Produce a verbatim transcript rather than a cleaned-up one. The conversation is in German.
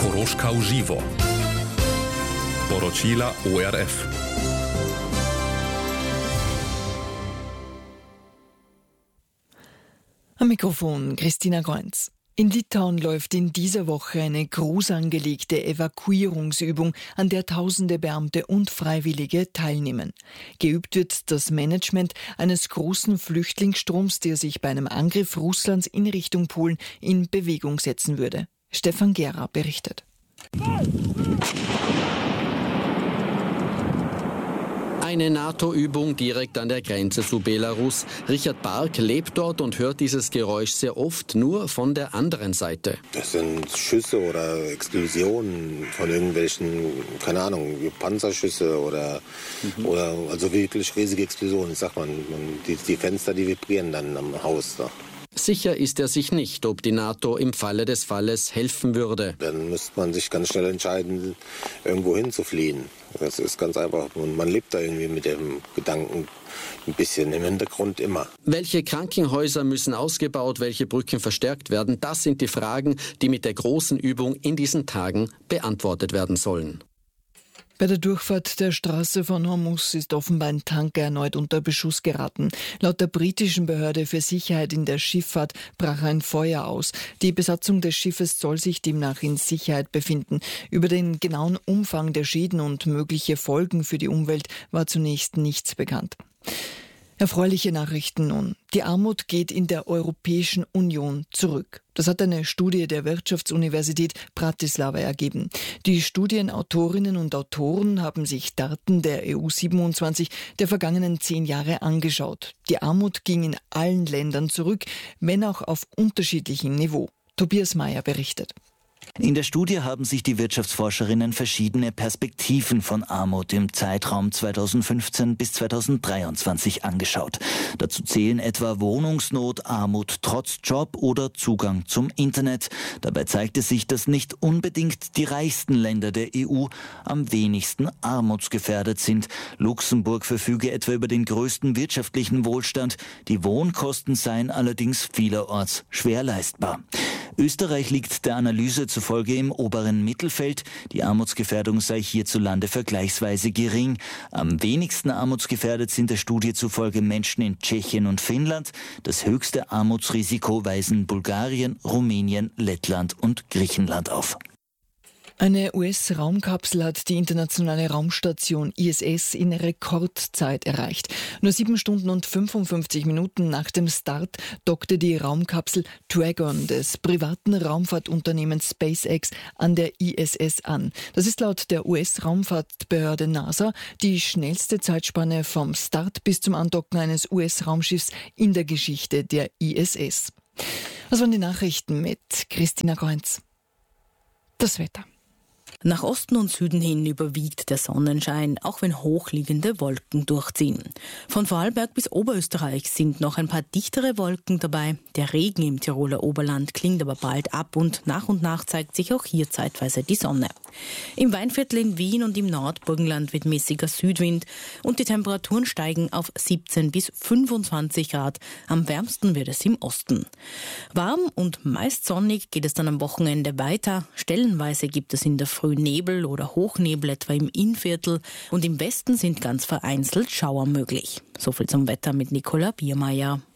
Koroška v živo. Poročila O R F. Am Mikrofon Christina Kreunz. In Litauen läuft in dieser Woche eine groß angelegte Evakuierungsübung, an der tausende Beamte und Freiwillige teilnehmen. Geübt wird das Management eines großen Flüchtlingsstroms, der sich bei einem Angriff Russlands in Richtung Polen in Bewegung setzen würde. Stefan Gera berichtet. Eine NATO-Übung direkt an der Grenze zu Belarus. Richard Bark lebt dort und hört dieses Geräusch sehr oft nur von der anderen Seite. Das sind Schüsse oder Explosionen von irgendwelchen, keine Ahnung, Panzerschüsse oder, mhm. oder also wirklich riesige Explosionen. Ich sag mal, die, die Fenster, die vibrieren dann am Haus da. Sicher ist er sich nicht, ob die NATO im Falle des Falles helfen würde. Dann müsste man sich ganz schnell entscheiden, irgendwo hinzufliehen. Das ist ganz einfach. Und man lebt da irgendwie mit dem Gedanken ein bisschen im Hintergrund immer. Welche Krankenhäuser müssen ausgebaut, welche Brücken verstärkt werden? Das sind die Fragen, die mit der großen Übung in diesen Tagen beantwortet werden sollen. Bei der Durchfahrt der Straße von Hormuz ist offenbar ein Tanker erneut unter Beschuss geraten. Laut der britischen Behörde für Sicherheit in der Schifffahrt brach ein Feuer aus. Die Besatzung des Schiffes soll sich demnach in Sicherheit befinden. Über den genauen Umfang der Schäden und mögliche Folgen für die Umwelt war zunächst nichts bekannt. Erfreuliche Nachrichten nun. Die Armut geht in der Europäischen Union zurück. Das hat eine Studie der Wirtschaftsuniversität Bratislava ergeben. Die Studienautorinnen und Autoren haben sich Daten der E U siebenundzwanzig der vergangenen zehn Jahre angeschaut. Die Armut ging in allen Ländern zurück, wenn auch auf unterschiedlichem Niveau. Tobias Mayer berichtet. In der Studie haben sich die Wirtschaftsforscherinnen verschiedene Perspektiven von Armut im Zeitraum zweitausendfünfzehn bis zweitausenddreiundzwanzig angeschaut. Dazu zählen etwa Wohnungsnot, Armut trotz Job oder Zugang zum Internet. Dabei zeigte sich, dass nicht unbedingt die reichsten Länder der E U am wenigsten armutsgefährdet sind. Luxemburg verfüge etwa über den größten wirtschaftlichen Wohlstand. Die Wohnkosten seien allerdings vielerorts schwer leistbar. Österreich liegt der Analyse zufolge im oberen Mittelfeld. Die Armutsgefährdung sei hierzulande vergleichsweise gering. Am wenigsten armutsgefährdet sind der Studie zufolge Menschen in Tschechien und Finnland. Das höchste Armutsrisiko weisen Bulgarien, Rumänien, Lettland und Griechenland auf. Eine U S-Raumkapsel hat die internationale Raumstation I S S in Rekordzeit erreicht. Nur sieben Stunden und fünfundfünfzig Minuten nach dem Start dockte die Raumkapsel Dragon des privaten Raumfahrtunternehmens SpaceX an der I S S an. Das ist laut der U S-Raumfahrtbehörde NASA die schnellste Zeitspanne vom Start bis zum Andocken eines U S-Raumschiffs in der Geschichte der I S S. Das waren die Nachrichten mit Christina Kreunz. Das Wetter. Nach Osten und Süden hin überwiegt der Sonnenschein, auch wenn hochliegende Wolken durchziehen. Von Vorarlberg bis Oberösterreich sind noch ein paar dichtere Wolken dabei. Der Regen im Tiroler Oberland klingt aber bald ab und nach und nach zeigt sich auch hier zeitweise die Sonne. Im Weinviertel in Wien und im Nordburgenland wird mäßiger Südwind und die Temperaturen steigen auf siebzehn bis fünfundzwanzig Grad. Am wärmsten wird es im Osten. Warm und meist sonnig geht es dann am Wochenende weiter. Stellenweise gibt es in der Früh Nebel oder Hochnebel etwa im Innviertel und im Westen sind ganz vereinzelt Schauer möglich. So viel zum Wetter mit Nicola Biermeier.